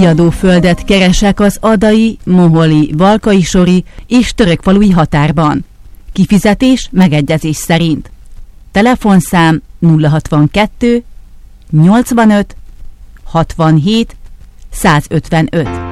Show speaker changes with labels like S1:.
S1: riadóföldet keresek az adai, moholi, valkai-sori és törökfalui határban. Kifizetés megegyezés szerint. Telefonszám 062 85 67 155.